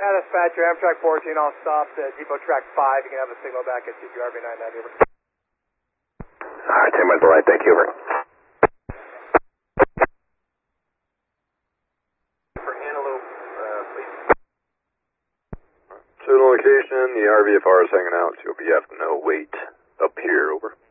Dispatcher, Amtrak 14, I'll stop at Depot Track 5. You can have a signal back at CPRB 99, over. Alright, 10 minutes light, thank you, over. For Antelope, please. To the location, the RVFR is hanging out, so you'll be having no wait up here, over.